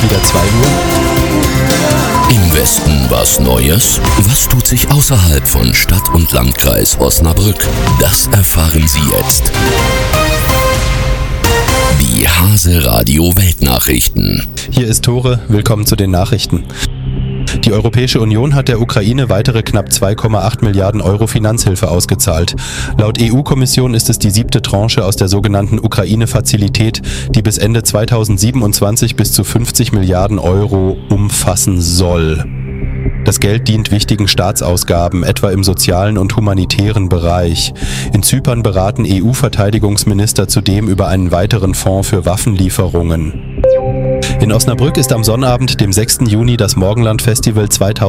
ist wieder 2 Uhr. Im Westen was Neues? Was tut sich außerhalb von Stadt und Landkreis Osnabrück? Das erfahren Sie jetzt. Die Hase Radio Weltnachrichten. Hier ist Tore, willkommen zu den Nachrichten. Die Europäische Union hat der Ukraine weitere knapp 2,8 Milliarden Euro Finanzhilfe ausgezahlt. Laut EU-Kommission ist es die 7. Tranche aus der sogenannten Ukraine-Fazilität, die bis Ende 2027 bis zu 50 Milliarden Euro umfassen soll. Das Geld dient wichtigen Staatsausgaben, etwa im sozialen und humanitären Bereich. In Zypern beraten EU-Verteidigungsminister zudem über einen weiteren Fonds für Waffenlieferungen. In Osnabrück ist am Sonnabend, dem 6. Juni, das Morgenland-Festival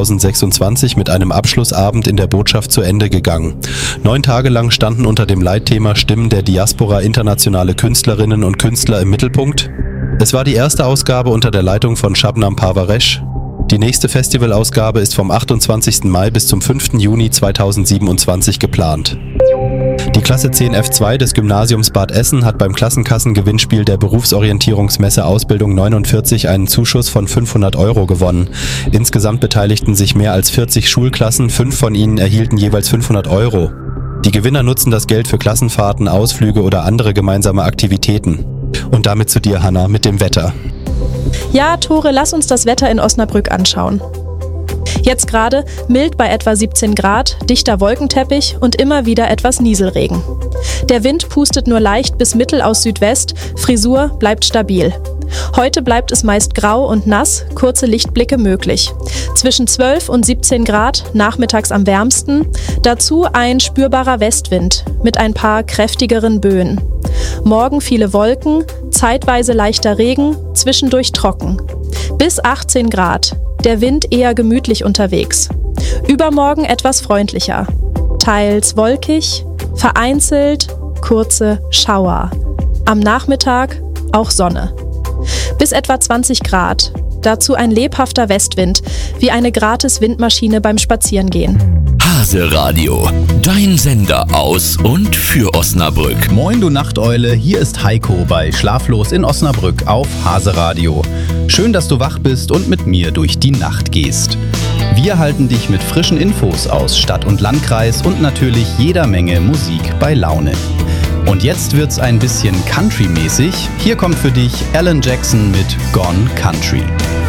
2026 mit einem Abschlussabend in der Botschaft zu Ende gegangen. 9 Tage lang standen unter dem Leitthema Stimmen der Diaspora internationale Künstlerinnen und Künstler im Mittelpunkt. Es war die erste Ausgabe unter der Leitung von Shabnam Parvaresh. Die nächste Festivalausgabe ist vom 28. Mai bis zum 5. Juni 2027 geplant. Die Klasse 10 F2 des Gymnasiums Bad Essen hat beim Klassenkassengewinnspiel der Berufsorientierungsmesse Ausbildung 49 einen Zuschuss von 500 Euro gewonnen. Insgesamt beteiligten sich mehr als 40 Schulklassen, 5 von ihnen erhielten jeweils 500 Euro. Die Gewinner nutzen das Geld für Klassenfahrten, Ausflüge oder andere gemeinsame Aktivitäten. Und damit zu dir, Hanna, mit dem Wetter. Ja, Tore, lass uns das Wetter in Osnabrück anschauen. Jetzt gerade mild bei etwa 17 Grad, dichter Wolkenteppich und immer wieder etwas Nieselregen. Der Wind pustet nur leicht bis mittel aus Südwest, Frisur bleibt stabil. Heute bleibt es meist grau und nass, kurze Lichtblicke möglich. Zwischen 12 und 17 Grad, nachmittags am wärmsten, dazu ein spürbarer Westwind mit ein paar kräftigeren Böen. Morgen viele Wolken, zeitweise leichter Regen, zwischendurch trocken. Bis 18 Grad. Der Wind eher gemütlich unterwegs. Übermorgen etwas freundlicher. Teils wolkig, vereinzelt kurze Schauer. Am Nachmittag auch Sonne. Bis etwa 20 Grad. Dazu ein lebhafter Westwind, wie eine gratis Windmaschine beim Spazierengehen. Hase Radio, dein Sender aus und für Osnabrück. Moin du Nachteule, hier ist Heiko bei Schlaflos in Osnabrück auf Hase Radio. Schön, dass du wach bist und mit mir durch die Nacht gehst. Wir halten dich mit frischen Infos aus Stadt und Landkreis und natürlich jeder Menge Musik bei Laune. Und jetzt wird's ein bisschen Country-mäßig. Hier kommt für dich Alan Jackson mit Gone Country.